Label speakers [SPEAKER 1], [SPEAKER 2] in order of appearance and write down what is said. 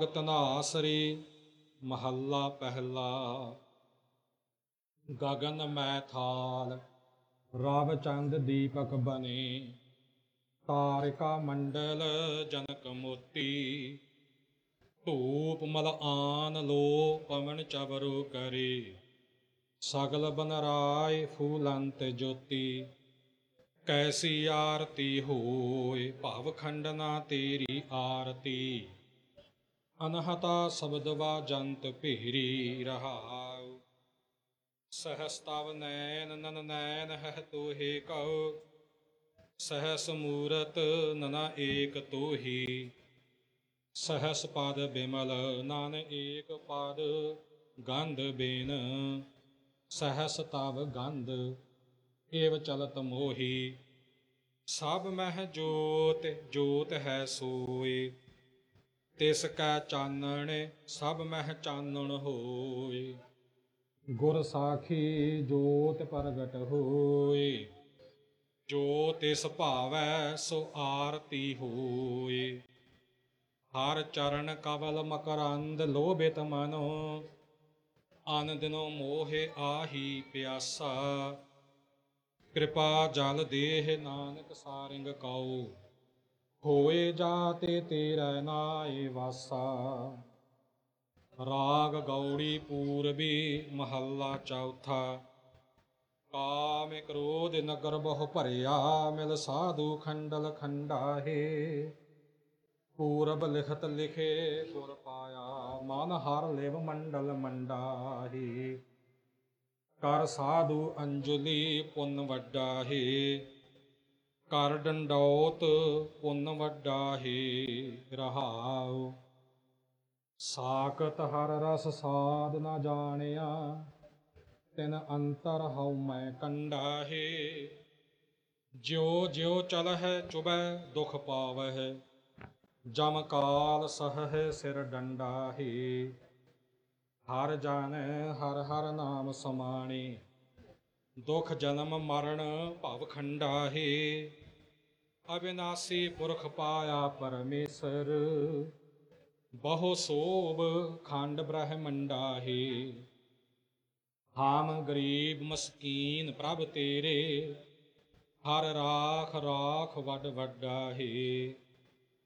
[SPEAKER 1] ਧਨਾਸਰੀ ਮਹੱਲਾ ਪਹਿਲਾ। ਗਗਨ ਮੈਥਾਲ ਰਵ ਚੰਦ ਦੀਪਕ ਬਨੇ, ਤਾਰਿਕਾ ਮੰਡਲ ਜਨਕ ਮੋਤੀ। ਧੂਪ ਮਲ ਆਨ ਲੋ ਪਵਨ ਚਵਰੁ ਕਰੇ, ਸਗਲ ਬਨ ਰਾਏ ਫੂਲੰਤ ਜੋਤੀ। ਕੈਸੀ ਆਰਤੀ ਹੋਏ ਭਵ ਖੰਡਨਾ ਤੇਰੀ ਆਰਤੀ, ਅਨਹਤਾ ਸ਼ਬਦ ਵਾਜੰਤ ਭੇਰੀ ਰਹਾਉ। ਸਹਸ ਤਵ ਨੈਨ ਨਨ ਨੈਨ ਹੈ ਤੋਹੇ ਕਉ, ਸਹਸ ਮੂਰਤ ਨਨਾ ਏਕ ਤੋਹੀ। ਸਹਸ ਪਦ ਬਿਮਲ ਨਾਨ ਏਕ ਪਦ ਗੰਧ ਬੇਨ, ਸਹਸ ਤਵ ਗੰਧ ਏਵ ਚਲਤ ਮੋਹੀ। ਸਭ ਮਹਿ ਜੋਤਿ ਜੋਤਿ ਹੈ ਸੋਇ, ਤਿਸ ਕੈ ਚਾਨਣੇ ਸਭ ਮਹਿ ਚਾਨਣ ਹੋਇ। ਗੁਰ ਸਾਖੀ ਜੋਤਿ ਪ੍ਰਗਟ ਹੋਇ, ਜੋ ਤਿਸ ਭਾਵੈ ਸੋ ਆਰਤੀ ਹੋਇ। ਹਰ ਚਰਨ ਕਵਲ ਮਕਰੰਦ ਲੋਭਿਤ ਮਨੋ, ਅਨ ਦਿਨੋ ਮੋਹਿ ਆਹੀ ਪਿਆਸਾ। ਕਿਰਪਾ ਜਲ ਦੇਹ ਨਾਨਕ ਸਾਰਿੰਗ ਕਉ, ਹੋਏ ਜਾਤਿ ਤੇਰੈ ਨਾਇ ਵਾਸਾ। ਰਾਗ ਗੌੜੀ ਪੂਰਬੀ ਮਹੱਲਾ ਚੌਥਾ। ਕਾਮ ਕ੍ਰੋਧ ਨਗਰ ਬਹੁ ਭਰਿਆ, ਮਿਲ ਸਾਧੂ ਖੰਡਲ ਖੰਡਾਹੇ। ਪੂਰਬ ਲਿਖਤ ਲਿਖੇ ਗੁਰ ਪਾਇਆ, ਮਨ ਹਰ ਲਿਵ ਮੰਡਲ ਮੰਡਾਹੇ। ਕਰ ਸਾਧੂ ਅੰਜਲੀ ਪੁੰਨ ਵੱਡਾ ਹੈ, ਕਰ ਡੰਡੌਤ ਪੁੰਨ ਵੱਡਾ ਹੈ ਰਹਾਉ। ਸਾਕਤ ਹਰ ਰਸ ਸਾਧ ਨ ਜਾਣਿਆ, ਤਿਨ ਅੰਤਰ ਹਉ ਮੈਂ ਕੰਡਾ ਹੈ। ਜਿਉ ਜਿਉ ਚਲਹਿ ਚੁਬੈ ਦੁਖ ਪਾਵਹਿ, ਜਮ ਕਾਲ ਸਹਹਿ ਸਿਰ ਡੰਡਾ ਹੈ। ਹਰ ਜਨ ਹਰ ਹਰ ਨਾਮ ਸਮਾਣੇ, ਦੁਖ ਜਨਮ ਮਰਨ ਭਵ ਖੰਡਾ ਹੈ। ਅਵਿਨਾਸੀ ਪੁਰਖ ਪਾਇਆ ਪਰਮੇਸ਼ਰ, ਬਹੁ ਸੋਭ ਖੰਡ ਬ੍ਰਹਮੰਡਾ ਹੈ। ਹਮ ਗਰੀਬ ਮਸਕੀਨ ਪ੍ਰਭ ਤੇਰੇ, ਹਰ ਰਾਖ ਰਾਖ ਵੱਡ ਵੱਡਾ ਹੈ।